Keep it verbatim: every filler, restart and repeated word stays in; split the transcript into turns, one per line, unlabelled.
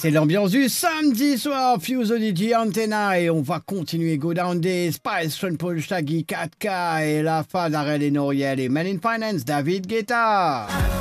C'est l'ambiance du samedi soir, Fuse O D J Antenna, et on va continuer Go Down Day, Spice, Sean Paul, Shaggy, quatre K, et la fin d'Arel et Noriel, et Man in Finance, David Guetta.